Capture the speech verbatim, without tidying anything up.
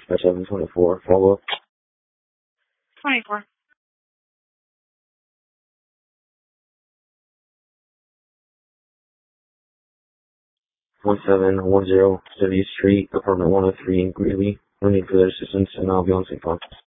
by seven twenty-four. Follow up. twenty-four. one seven one zero City Street, apartment one oh three in Greeley. No need for their assistance, and I'll be on Saint Paul.